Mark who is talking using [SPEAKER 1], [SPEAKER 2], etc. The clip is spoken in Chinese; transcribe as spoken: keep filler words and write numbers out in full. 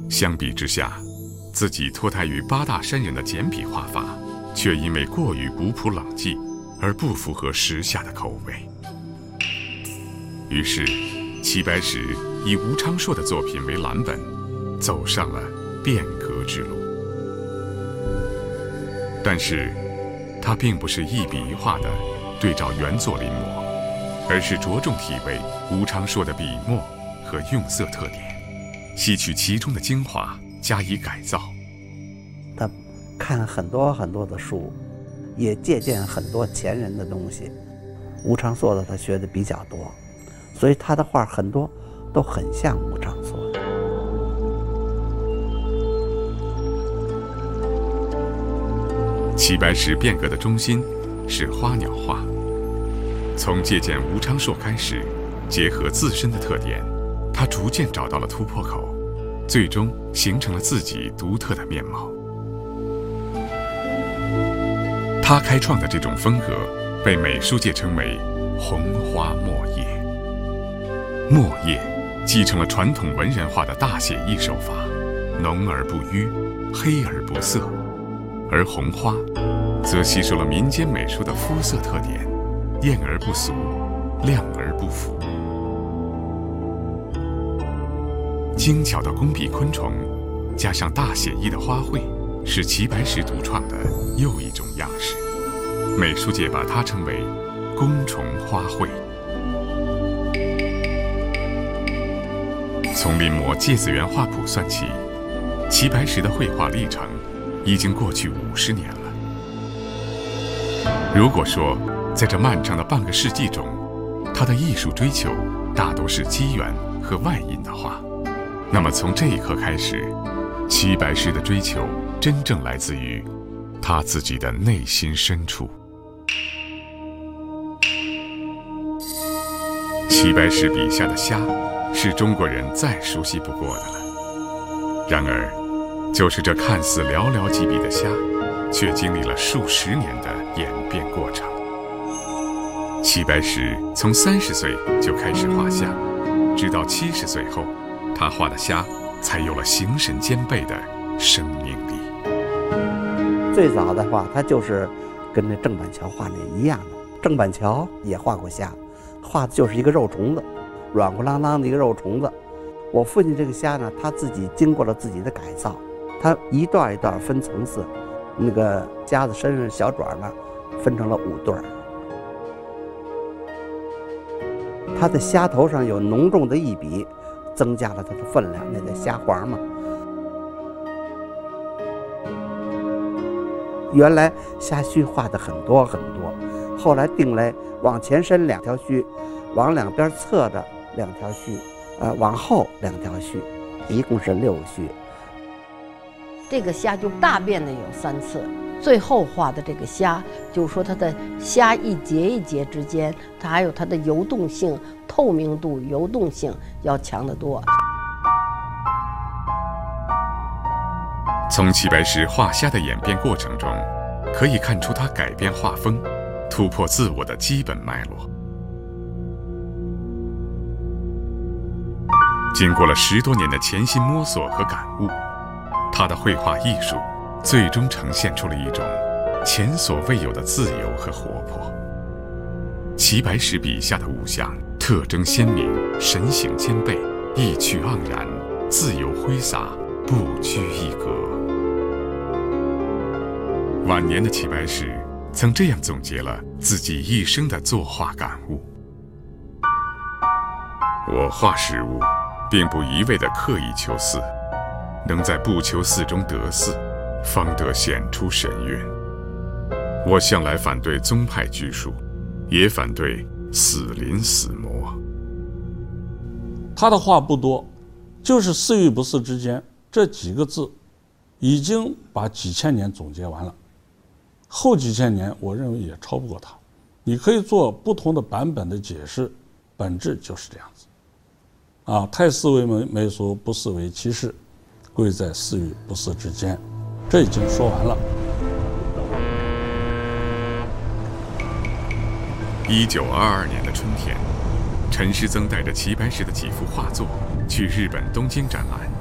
[SPEAKER 1] 相比之下，自己脱胎于八大山人的简笔画法，却因为过于古朴冷寂而不符合时下的口味。于是，齐白石以吴昌硕的作品为蓝本，走上了变革之路。但是，他并不是一笔一画的对照原作临摹，而是着重体味吴昌硕的笔墨和用色特点，吸取其中的精华加以改造。
[SPEAKER 2] 他看很多很多的书，也借鉴很多前人的东西。吴昌硕的他学的比较多，所以他的画很多都很像吴昌硕的。
[SPEAKER 1] 齐白石变革的中心是花鸟画，从借鉴吴昌硕开始，结合自身的特点，他逐渐找到了突破口，最终形成了自己独特的面貌。他开创的这种风格被美术界称为红花墨叶。墨叶继承了传统文人画的大写意手法，浓而不淤，黑而不涩，而红花则吸收了民间美术的肤色特点，艳而不俗，亮而不浮。精巧的工笔昆虫加上大写意的花卉，是齐白石独创的又一种样式，美术界把它称为工虫花卉。从临摹《芥子园画谱》算起，齐白石的绘画历程已经过去五十年了。如果说在这漫长的半个世纪中，他的艺术追求大多是机缘和外因的话，那么从这一刻开始，齐白石的追求真正来自于他自己的内心深处。齐白石笔下的虾是中国人再熟悉不过的了，然而就是这看似寥寥几笔的虾，却经历了数十年的演变过程。齐白石从三十岁就开始画虾，直到七十岁后，他画的虾才有了形神兼备的生命力。
[SPEAKER 2] 最早的话，他就是跟那郑板桥画那一样的。郑板桥也画过虾，画的就是一个肉虫子，软乎啷当的一个肉虫子。我父亲这个虾呢，他自己经过了自己的改造，他一段一段分层次，那个虾子身上小爪呢，分成了五对儿。它的虾头上有浓重的一笔，增加了它的分量，那叫虾黄嘛。原来虾须画的很多很多，后来定来往前伸两条须，往两边侧着两条须，呃，往后两条须，一共是六须。
[SPEAKER 3] 这个虾就大变的有三次，最后画的这个虾，就是说它的虾一节一节之间，它还有它的游动性、透明度、游动性要强得多。
[SPEAKER 1] 从齐白石画虾的演变过程中，可以看出他改变画风、突破自我的基本脉络。经过了十多年的潜心摸索和感悟，他的绘画艺术最终呈现出了一种前所未有的自由和活泼。齐白石笔下的物象特征鲜明，神形兼备，意趣盎然，自由挥洒，不拘一格。晚年的齐白石曾这样总结了自己一生的作画感悟：我画事物并不一味地刻意求似，能在不求似中得似，方得显出神韵。我向来反对宗派拘束，也反对死临死磨。
[SPEAKER 4] 他的话不多，就是似与不似之间这几个字，已经把几千年总结完了。后几千年，我认为也超不过他。你可以做不同的版本的解释，本质就是这样子。啊，太似为美美俗，不似为其事，贵在似与不似之间。这已经说完了。
[SPEAKER 1] 一九二二年的春天，陈师曾带着齐白石的几幅画作去日本东京展览。